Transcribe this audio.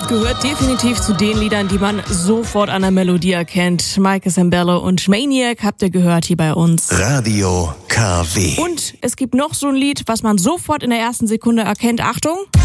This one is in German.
Gehört definitiv zu den Liedern, die man sofort an der Melodie erkennt. Michael Sembello und Maniac habt ihr gehört hier bei uns. Radio KW. Und es gibt noch so ein Lied, was man sofort in der ersten Sekunde erkennt. Achtung!